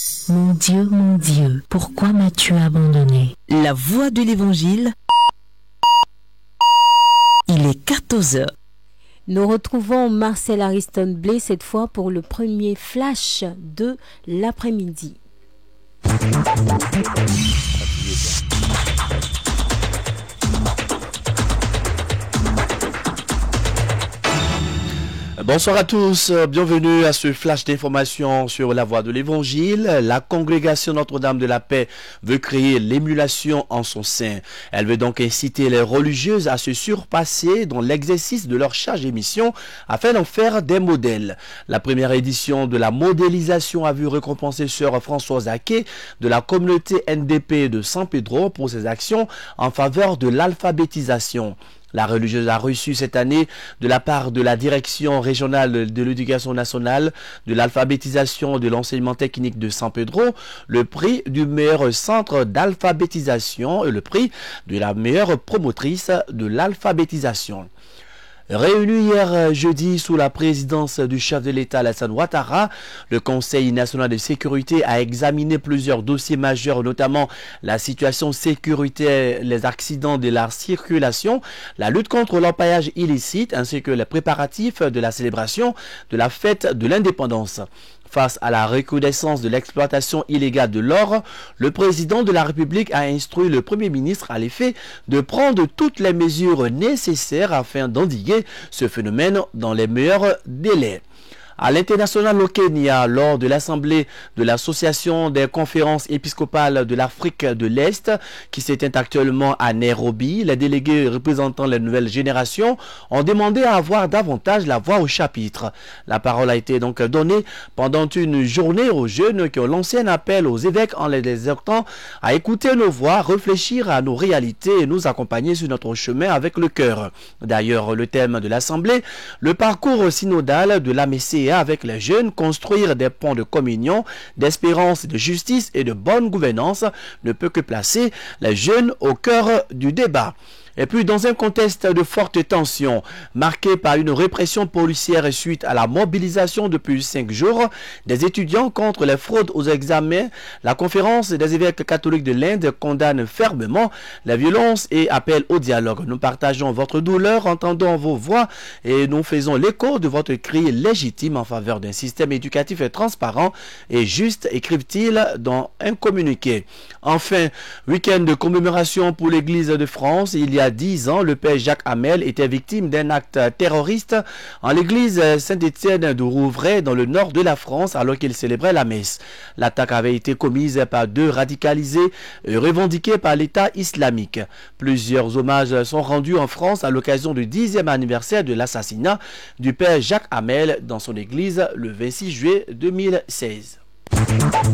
mon Dieu, pourquoi m'as-tu abandonné? La voix de l'Évangile, il est 14 heures. Nous retrouvons Marcel Ariston Blé cette fois pour le premier flash de l'après-midi. Bonsoir à tous, bienvenue à ce flash d'information sur la voie de l'Évangile. La congrégation Notre-Dame de la Paix veut créer l'émulation en son sein. Elle veut donc inciter les religieuses à se surpasser dans l'exercice de leur charge et mission afin d'en faire des modèles. La première édition de la modélisation a vu récompenser sœur Françoise Aké de la communauté NDP de San Pedro pour ses actions en faveur de l'alphabétisation. La religieuse a reçu cette année de la part de la direction régionale de l'éducation nationale, de l'alphabétisation et de l'enseignement technique de San Pedro, le prix du meilleur centre d'alphabétisation et le prix de la meilleure promotrice de l'alphabétisation. Réuni hier jeudi sous la présidence du chef de l'État Alassane Ouattara, le Conseil national de sécurité a examiné plusieurs dossiers majeurs, notamment la situation sécuritaire, les accidents de la circulation, la lutte contre l'orpaillage illicite ainsi que les préparatifs de la célébration de la fête de l'indépendance. Face à la recrudescence de l'exploitation illégale de l'or, le président de la République a instruit le Premier ministre à l'effet de prendre toutes les mesures nécessaires afin d'endiguer ce phénomène dans les meilleurs délais. À l'international au Kenya, lors de l'assemblée de l'Association des conférences épiscopales de l'Afrique de l'Est, qui s'étend actuellement à Nairobi, les délégués représentant les nouvelles générations ont demandé à avoir davantage la voix au chapitre. La parole a été donc donnée pendant une journée aux jeunes qui ont lancé un appel aux évêques en les exhortant à écouter nos voix, réfléchir à nos réalités et nous accompagner sur notre chemin avec le cœur. D'ailleurs, le thème de l'assemblée, le parcours synodal de l'AMC avec les jeunes, construire des ponts de communion, d'espérance, de justice et de bonne gouvernance ne peut que placer les jeunes au cœur du débat. Et puis, dans un contexte de forte tension, marqué par une répression policière suite à la mobilisation depuis 5 jours des étudiants contre les fraudes aux examens, la conférence des évêques catholiques de l'Inde condamne fermement la violence et appelle au dialogue. Nous partageons votre douleur, entendons vos voix et nous faisons l'écho de votre cri légitime en faveur d'un système éducatif transparent et juste, écrivent-ils dans un communiqué. Enfin, week-end de commémoration pour l'Église de France. Il y a 10 ans, le père Jacques Hamel était victime d'un acte terroriste en l'église Saint-Étienne de Rouvray dans le nord de la France alors qu'il célébrait la messe. L'attaque avait été commise par 2 radicalisés revendiqués par l'État islamique. Plusieurs hommages sont rendus en France à l'occasion du 10e anniversaire de l'assassinat du père Jacques Hamel dans son église le 26 juillet 2016.